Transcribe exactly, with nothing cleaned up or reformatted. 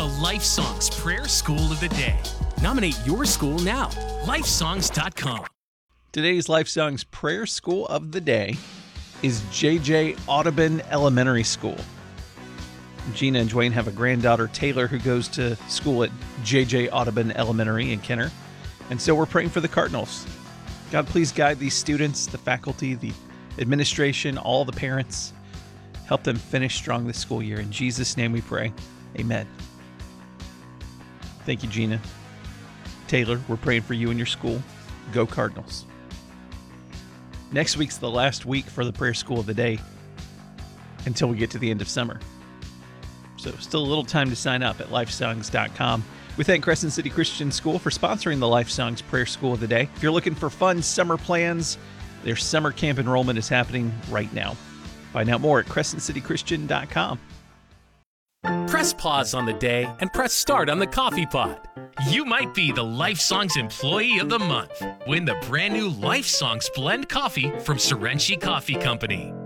the Life Songs Prayer School of the Day. Nominate your school now. life songs dot com. Today's Life Songs Prayer School of the Day is J J Audubon Elementary School. Gina and Dwayne have a granddaughter, Taylor, who goes to school at J J Audubon Elementary in Kenner. And so we're praying for the Cardinals. God, please guide these students, the faculty, the administration, all the parents. Help them finish strong this school year. In Jesus' name we pray. Amen. Thank you, Gina. Taylor, we're praying for you and your school. Go Cardinals. Next week's the last week for the Prayer School of the Day until we get to the end of summer. So still a little time to sign up at life songs dot com. We thank Crescent City Christian School for sponsoring the Life Songs Prayer School of the Day. If you're looking for fun summer plans, their summer camp enrollment is happening right now. Find out more at crescent city christian dot com. Press pause on the day and press start on the coffee pot. You might be the Life Songs Employee of the Month. Win the brand new Life Songs Blend Coffee from Serenchi Coffee Company.